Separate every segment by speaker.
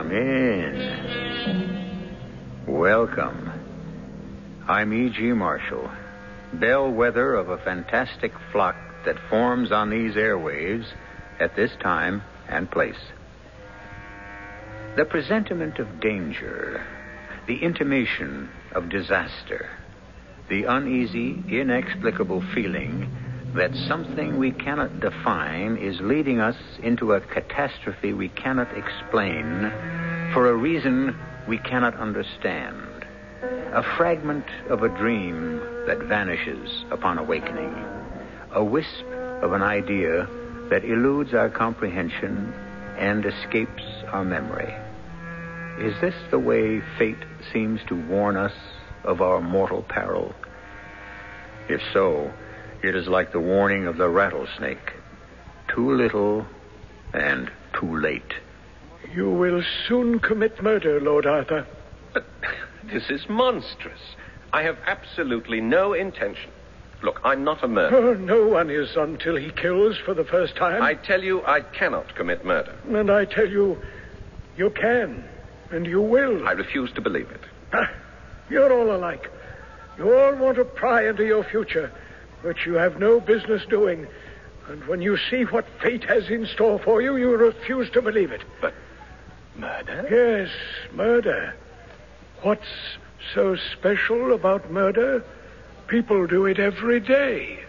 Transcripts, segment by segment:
Speaker 1: Come in. Welcome. I'm E.G. Marshall, bellwether of a fantastic flock that forms on these airwaves at this time and place. The presentiment of danger, the intimation of disaster, the uneasy, inexplicable feeling that something we cannot define is leading us into a catastrophe we cannot explain for a reason we cannot understand. A fragment of a dream that vanishes upon awakening. A wisp of an idea that eludes our comprehension and escapes our memory. Is this the way fate seems to warn us of our mortal peril? If so, it is like the warning of the rattlesnake. Too little and too late.
Speaker 2: You will soon commit murder, Lord Arthur.
Speaker 3: But this is monstrous. I have absolutely no intention. Look, I'm not a murderer.
Speaker 2: Oh, no one is until he kills for the first time.
Speaker 3: I tell you, I cannot commit murder.
Speaker 2: And I tell you, you can, and you will.
Speaker 3: I refuse to believe it.
Speaker 2: You're all alike. You all want to pry into your future, which you have no business doing. And when you see what fate has in store for you, you refuse to believe it.
Speaker 3: But murder?
Speaker 2: Yes, murder. What's so special about murder? People do it every day.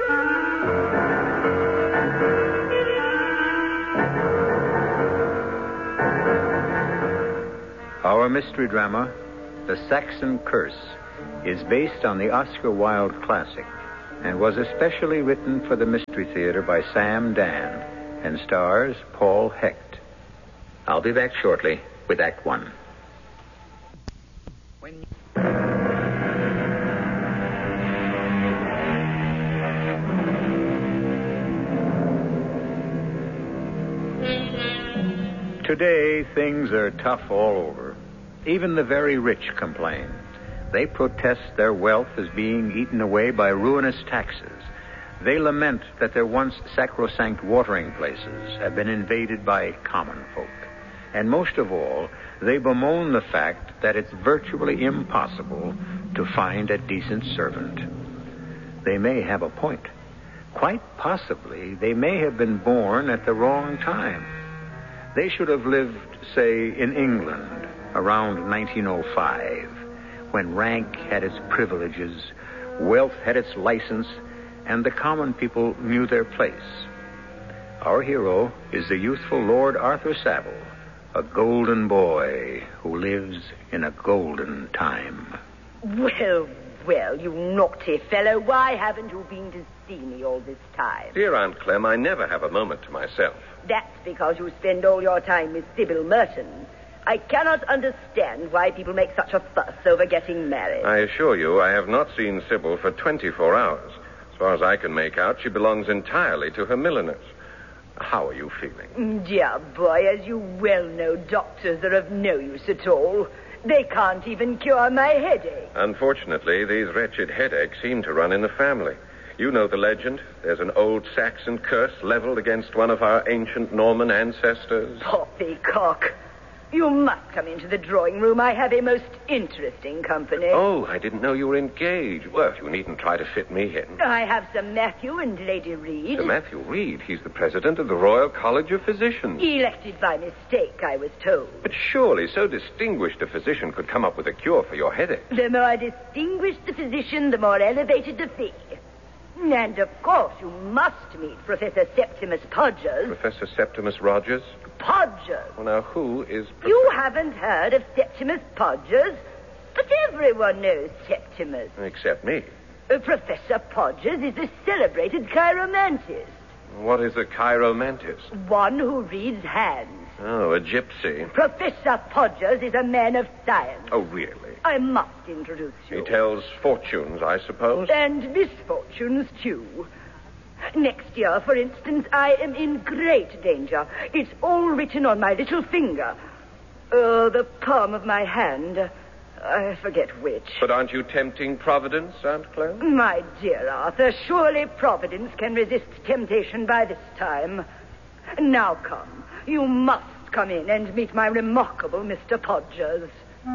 Speaker 1: Our mystery drama, The Saxon Curse, is based on the Oscar Wilde classic and was especially written for the Mystery Theater by Sam Dan and stars Paul Hecht. I'll be back shortly with Act One. Today, things are tough all over. Even the very rich complain. They protest their wealth is being eaten away by ruinous taxes. They lament that their once sacrosanct watering places have been invaded by common folk. And most of all, they bemoan the fact that it's virtually impossible to find a decent servant. They may have a point. Quite possibly, they may have been born at the wrong time. They should have lived, say, in England around 1905, when rank had its privileges, wealth had its license, and the common people knew their place. Our hero is the youthful Lord Arthur Savile, a golden boy who lives in a golden time.
Speaker 4: Well, you naughty fellow, why haven't you been to see me all this time?
Speaker 3: Dear Aunt Clem, I never have a moment to myself.
Speaker 4: That's because you spend all your time with Sybil Merton. I cannot understand why people make such a fuss over getting married.
Speaker 3: I assure you, I have not seen Sybil for 24 hours. As far as I can make out, she belongs entirely to her milliners. How are you feeling?
Speaker 4: Dear boy, as you well know, doctors are of no use at all. They can't even cure my headache.
Speaker 3: Unfortunately, these wretched headaches seem to run in the family. You know the legend. There's an old Saxon curse leveled against one of our ancient Norman ancestors.
Speaker 4: Poppycock. You must come into the drawing room. I have a most interesting company.
Speaker 3: Oh, I didn't know you were engaged. Well, you needn't try to fit me in.
Speaker 4: I have Sir Matthew and Lady Reed.
Speaker 3: Sir Matthew Reed? He's the president of the Royal College of Physicians.
Speaker 4: Elected by mistake, I was told.
Speaker 3: But surely so distinguished a physician could come up with a cure for your headache.
Speaker 4: The more distinguished the physician, the more elevated the fee. And, of course, you must meet Professor Septimus Podgers.
Speaker 3: Professor Septimus Rogers?
Speaker 4: Podgers.
Speaker 3: Well, now, who is...
Speaker 4: You haven't heard of Septimus Podgers? But everyone knows Septimus.
Speaker 3: Except me.
Speaker 4: Professor Podgers is a celebrated chiromantist.
Speaker 3: What is a chiromantist?
Speaker 4: One who reads hands.
Speaker 3: Oh, a gypsy.
Speaker 4: Professor Podgers is a man of science.
Speaker 3: Oh, really?
Speaker 4: I must introduce you.
Speaker 3: He tells fortunes, I suppose.
Speaker 4: And misfortunes, too. Next year, for instance, I am in great danger. It's all written on my little finger. The palm of my hand. I forget which.
Speaker 3: But aren't you tempting Providence, Aunt Clem?
Speaker 4: My dear Arthur, surely Providence can resist temptation by this time. Now come. You must come in and meet my remarkable Mr. Podgers.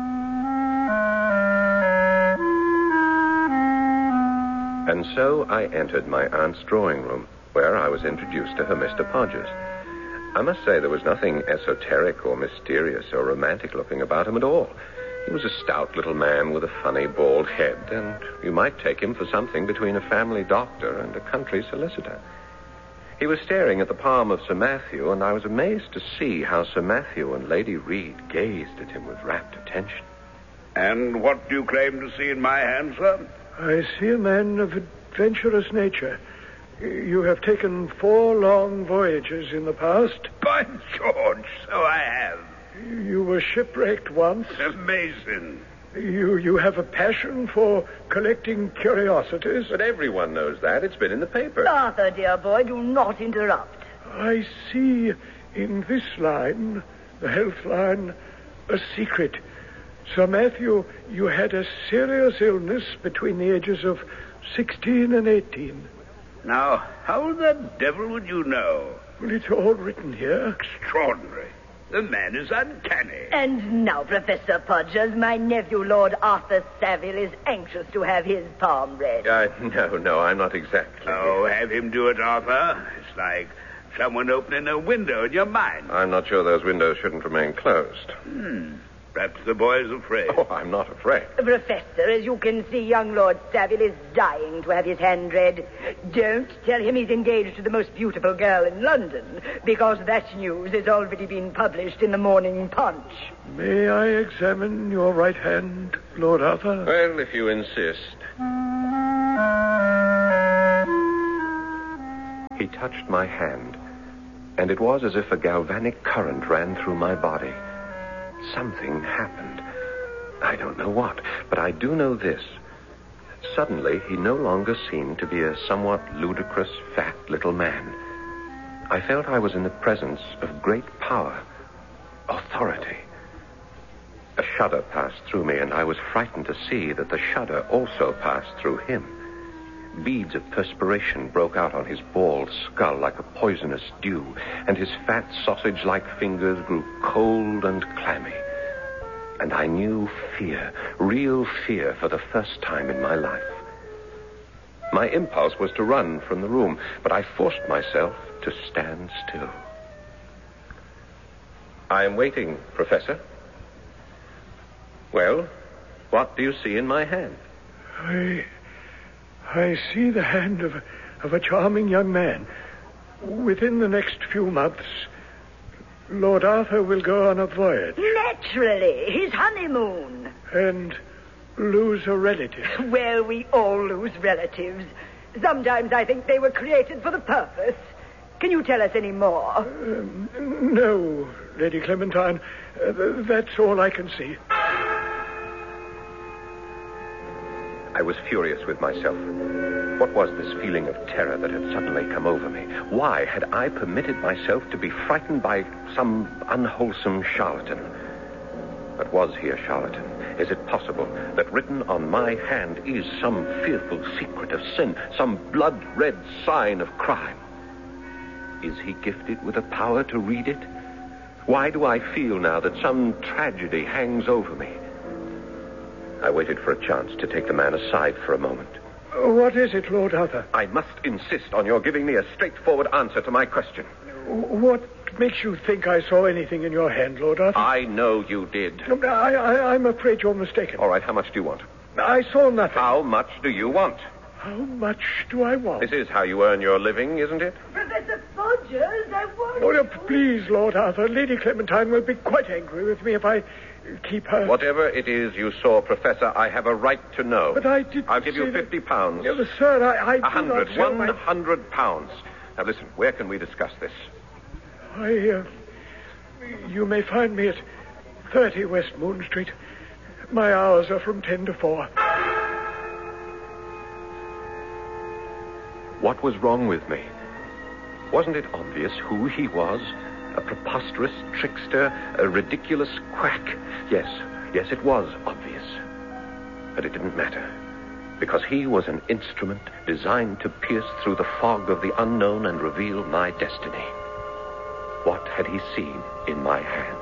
Speaker 3: And so I entered my aunt's drawing room, where I was introduced to her Mr. Podgers. I must say there was nothing esoteric or mysterious or romantic looking about him at all. He was a stout little man with a funny bald head, and you might take him for something between a family doctor and a country solicitor. He was staring at the palm of Sir Matthew, and I was amazed to see how Sir Matthew and Lady Reed gazed at him with rapt attention.
Speaker 5: And what do you claim to see in my hand, sir?
Speaker 2: I see a man of adventurous nature. You have taken 4 long voyages in the past.
Speaker 5: By George, so I have.
Speaker 2: You were shipwrecked once.
Speaker 5: Amazing.
Speaker 2: You have a passion for collecting curiosities.
Speaker 3: But everyone knows that. It's been in the paper.
Speaker 4: Arthur, dear boy, do not interrupt.
Speaker 2: I see in this line, the health line, a secret. Sir Matthew, you had a serious illness between the ages of 16 and 18.
Speaker 5: Now, how the devil would you know?
Speaker 2: Well, it's all written here.
Speaker 5: Extraordinary. The man is uncanny.
Speaker 4: And now, Professor Podgers, my nephew, Lord Arthur Savile, is anxious to have his palm read.
Speaker 3: No, I'm not exactly.
Speaker 5: Oh, have him do it, Arthur. It's like someone opening a window in your mind.
Speaker 3: I'm not sure those windows shouldn't remain closed.
Speaker 5: Perhaps the boy's afraid.
Speaker 3: Oh, I'm not afraid.
Speaker 4: Professor, as you can see, young Lord Savile is dying to have his hand read. Don't tell him he's engaged to the most beautiful girl in London, because that news has already been published in the Morning Punch.
Speaker 2: May I examine your right hand, Lord Arthur?
Speaker 3: Well, if you insist. He touched my hand, and it was as if a galvanic current ran through my body. Something happened. I don't know what, but I do know this. Suddenly, he no longer seemed to be a somewhat ludicrous, fat little man. I felt I was in the presence of great power, authority. A shudder passed through me, and I was frightened to see that the shudder also passed through him. Beads of perspiration broke out on his bald skull like a poisonous dew, and his fat sausage-like fingers grew cold and clammy. And I knew fear, real fear, for the first time in my life. My impulse was to run from the room, but I forced myself to stand still. I am waiting, Professor. Well, what do you see in my hand?
Speaker 2: I see the hand of a charming young man. Within the next few months, Lord Arthur will go on a voyage.
Speaker 4: Naturally, his honeymoon.
Speaker 2: And lose a relative.
Speaker 4: Well, we all lose relatives. Sometimes I think they were created for the purpose. Can you tell us any more?
Speaker 2: No, Lady Clementine. That's all I can see.
Speaker 3: I was furious with myself. What was this feeling of terror that had suddenly come over me? Why had I permitted myself to be frightened by some unwholesome charlatan? But was he a charlatan? Is it possible that written on my hand is some fearful secret of sin, some blood-red sign of crime? Is he gifted with a power to read it? Why do I feel now that some tragedy hangs over me? I waited for a chance to take the man aside for a moment.
Speaker 2: What is it, Lord Arthur?
Speaker 3: I must insist on your giving me a straightforward answer to my question.
Speaker 2: What makes you think I saw anything in your hand, Lord Arthur?
Speaker 3: I know you did.
Speaker 2: I'm afraid you're mistaken.
Speaker 3: All right, how much do you want?
Speaker 2: I saw nothing.
Speaker 3: How much do you want?
Speaker 2: How much do I want?
Speaker 3: This is how you earn your living, isn't it?
Speaker 4: Professor Podgers, I want...
Speaker 2: Oh, please, Lord Arthur. Lady Clementine will be quite angry with me if I keep her...
Speaker 3: Whatever it is you saw, Professor, I have a right to know.
Speaker 2: But I did.
Speaker 3: I'll give you £50.
Speaker 2: Yeah, sir, I do not sell my...
Speaker 3: £100. Now, listen, where can we discuss this?
Speaker 2: You may find me at 30 West Moon Street. My hours are from 10 to 4.
Speaker 3: What was wrong with me? Wasn't it obvious who he was? A preposterous trickster, a ridiculous quack. Yes, it was obvious. But it didn't matter, because he was an instrument designed to pierce through the fog of the unknown and reveal my destiny. What had he seen in my hand?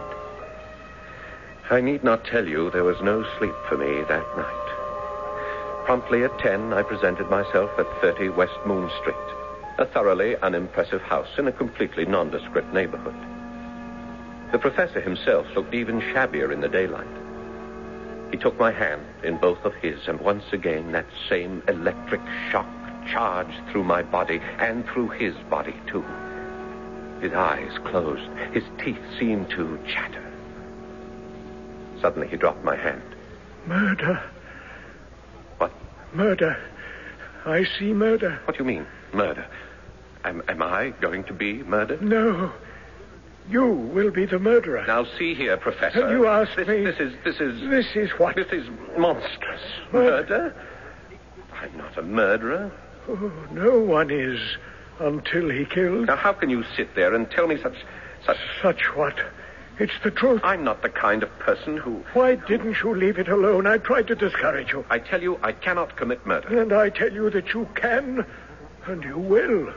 Speaker 3: I need not tell you there was no sleep for me that night. Promptly at 10, I presented myself at 30 West Moon Street, a thoroughly unimpressive house in a completely nondescript neighborhood. The professor himself looked even shabbier in the daylight. He took my hand in both of his, and once again that same electric shock charged through my body and through his body, too. His eyes closed. His teeth seemed to chatter. Suddenly he dropped my hand.
Speaker 2: Murder.
Speaker 3: What?
Speaker 2: Murder. I see murder.
Speaker 3: What do you mean, murder? Am I going to be murdered?
Speaker 2: No. You will be the murderer.
Speaker 3: Now, see here, Professor.
Speaker 2: You asked me.
Speaker 3: This is...
Speaker 2: This is what?
Speaker 3: This is monstrous. Murder? I'm not a murderer.
Speaker 2: Oh, no one is until he kills.
Speaker 3: Now, how can you sit there and tell me such...
Speaker 2: Such what? It's the truth.
Speaker 3: I'm not the kind of person who...
Speaker 2: Why didn't you leave it alone? I tried to discourage you.
Speaker 3: I tell you, I cannot commit murder.
Speaker 2: And I tell you that you can, and you will.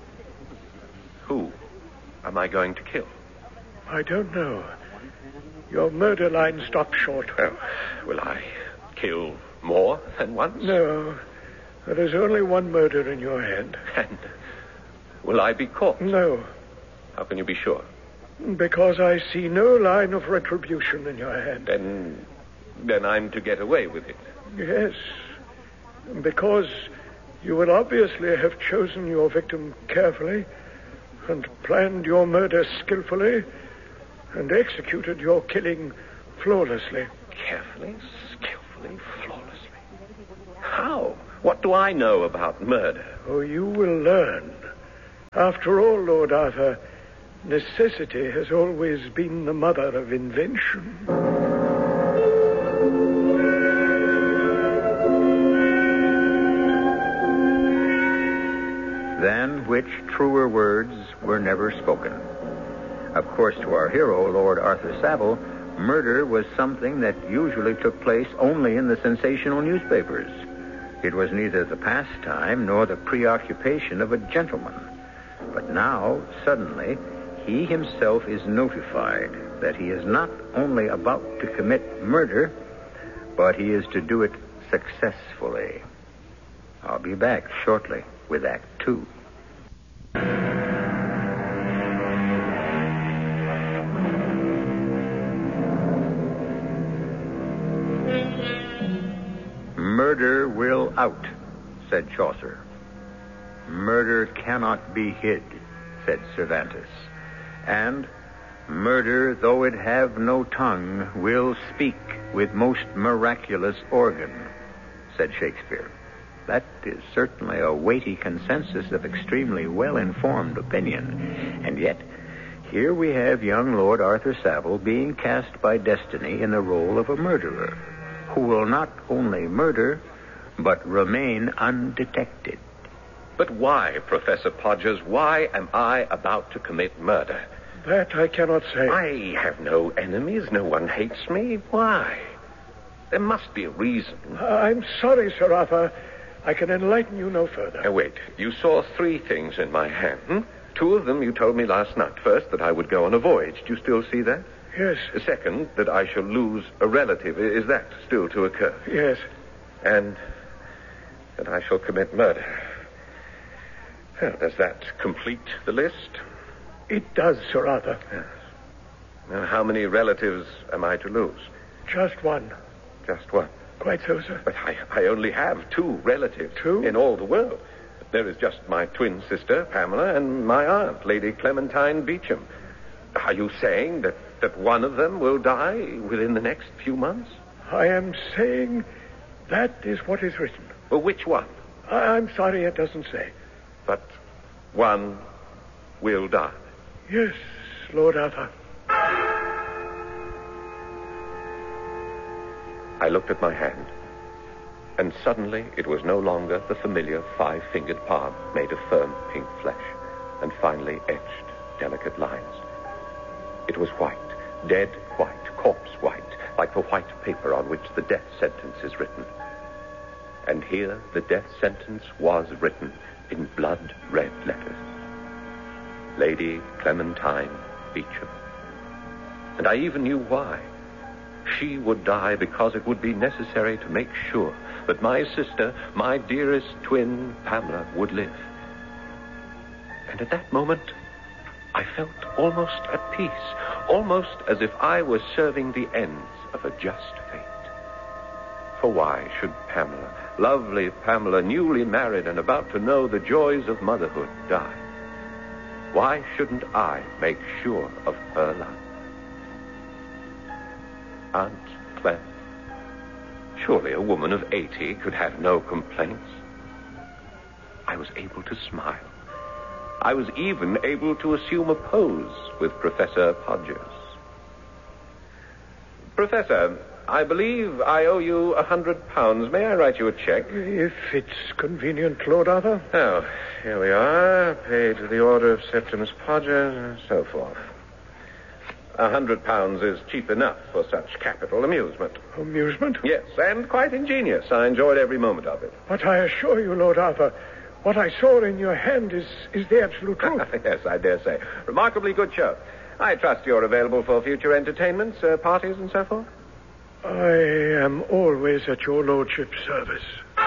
Speaker 3: Who am I going to kill?
Speaker 2: I don't know. Your murder line stopped short.
Speaker 3: Oh, will I kill more than once?
Speaker 2: No. There is only one murder in your hand.
Speaker 3: And will I be caught?
Speaker 2: No.
Speaker 3: How can you be sure?
Speaker 2: Because I see no line of retribution in your hand.
Speaker 3: Then I'm to get away with it.
Speaker 2: Yes. Because you will obviously have chosen your victim carefully and planned your murder skillfully and executed your killing flawlessly.
Speaker 3: Carefully, skillfully, flawlessly. How? What do I know about murder?
Speaker 2: Oh, you will learn. After all, Lord Arthur, necessity has always been the mother of invention.
Speaker 1: Than which truer words were never spoken. Of course, to our hero, Lord Arthur Savile, murder was something that usually took place only in the sensational newspapers. It was neither the pastime nor the preoccupation of a gentleman. But now, suddenly, he himself is notified that he is not only about to commit murder, but he is to do it successfully. I'll be back shortly with Act 2. Murder will out, said Chaucer. Murder cannot be hid, said Cervantes. And murder, though it have no tongue, will speak with most miraculous organ, said Shakespeare. That is certainly a weighty consensus of extremely well-informed opinion. And yet, here we have young Lord Arthur Savile being cast by destiny in the role of a murderer, who will not only murder, but remain undetected.
Speaker 3: But why, Professor Podgers, why am I about to commit murder?
Speaker 2: That I cannot say.
Speaker 3: I have no enemies. No one hates me. Why? There must be a reason.
Speaker 2: I'm sorry, Sir Arthur. I can enlighten you no further.
Speaker 3: Now, wait. You saw 3 things in my hand. 2 of them you told me last night. First, that I would go on a voyage. Do you still see that?
Speaker 2: Yes.
Speaker 3: Second, that I shall lose a relative. Is that still to occur?
Speaker 2: Yes.
Speaker 3: And that I shall commit murder. Well, does that complete the list?
Speaker 2: It does, Sir Arthur.
Speaker 3: Yes. Now, how many relatives am I to lose?
Speaker 2: Just one.
Speaker 3: Just one.
Speaker 2: Quite so, sir.
Speaker 3: But I only have 2 relatives.
Speaker 2: 2?
Speaker 3: In all the world. There is just my twin sister, Pamela, and my aunt, Lady Clementine Beecham. Are you saying that one of them will die within the next few months?
Speaker 2: I am saying that is what is written.
Speaker 3: Well, which one?
Speaker 2: I'm sorry it doesn't say.
Speaker 3: But one will die.
Speaker 2: Yes, Lord Arthur.
Speaker 3: I looked at my hand, and suddenly it was no longer the familiar 5-fingered palm made of firm pink flesh and finely etched delicate lines. It was white, dead white, corpse white, like the white paper on which the death sentence is written. And here the death sentence was written in blood-red letters. Lady Clementine Beecham. And I even knew why. She would die because it would be necessary to make sure that my sister, my dearest twin, Pamela, would live. And at that moment, I felt almost at peace, almost as if I was serving the ends of a just fate. For why should Pamela, lovely Pamela, newly married and about to know the joys of motherhood, die? Why shouldn't I make sure of her love? Aunt Clem. Surely a woman of 80 could have no complaints. I was able to smile. I was even able to assume a pose with Professor Podgers. Professor, I believe I owe you £100. May I write you a check?
Speaker 2: If it's convenient, Lord Arthur.
Speaker 3: Oh, here we are. Paid to the order of Septimus Podgers, and so forth. £100 is cheap enough for such capital amusement.
Speaker 2: Amusement?
Speaker 3: Yes, and quite ingenious. I enjoyed every moment of it.
Speaker 2: But I assure you, Lord Arthur, what I saw in your hand is the absolute truth.
Speaker 3: Yes, I dare say. Remarkably good show. I trust you're available for future entertainments, parties, and so forth?
Speaker 2: I am always at your lordship's service.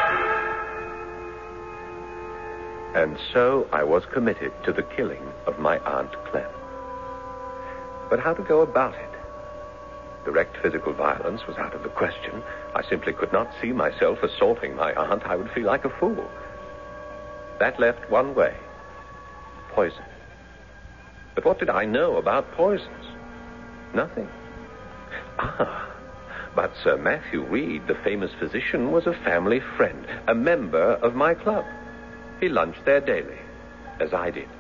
Speaker 3: And so I was committed to the killing of my Aunt Clem. But how to go about it? Direct physical violence was out of the question. I simply could not see myself assaulting my aunt. I would feel like a fool. That left one way. Poison. But what did I know about poisons? Nothing. But Sir Matthew Reed, the famous physician, was a family friend, a member of my club. He lunched there daily, as I did.